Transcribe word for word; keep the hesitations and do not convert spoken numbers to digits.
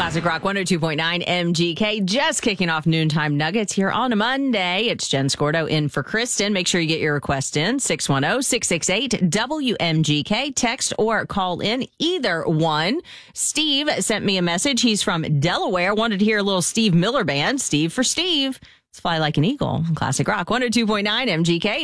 Classic Rock one oh two point nine M G K. Just kicking off Noontime Nuggets here on a Monday. It's Jen Scordo in for Kristen. Make sure you get your request in. six one zero, six six eight, W M G K. Text or call in, either one. Steve sent me a message. He's from Delaware. Wanted to hear a little Steve Miller Band. Steve for Steve. Let's fly like an eagle. Classic Rock one oh two point nine M G K.